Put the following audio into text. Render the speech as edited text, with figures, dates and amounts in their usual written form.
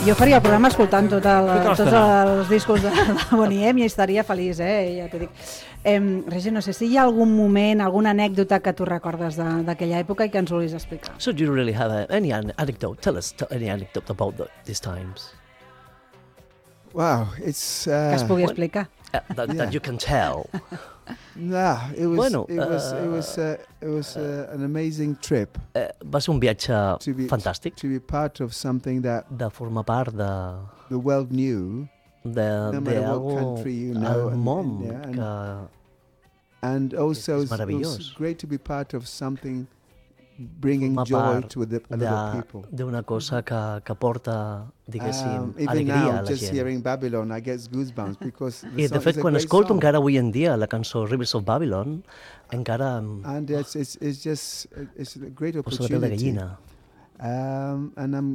Jo faria el programa escoltant tots l'estona. els discos de Bonnie M i estaria feliç, ja t'ho dic. Regi, no sé si hi ha algun moment, alguna anècdota que tu recordes d'aquella època i que ens vulguis explicar. So do you really have any anecdote? Tell us any anecdote about these times. Wow, it's Que es pugui explicar. That you can tell. it was Bueno, it was an amazing trip Va ser un viatge fantàstic to be part of something that de formar part the world knew, no matter what country you know, al món and also és it was meravellós. great to be part of something bringing formar joy part to other people. d'una cosa que porta, diguéssim, Even alegria now, a la just gent. hearing Babylon, I get goosebumps because I de fet, quan escolto encara avui en dia la cançó Rivers of Babylon, encara and it's a great posa la pell de opportunity. gallina. And I'm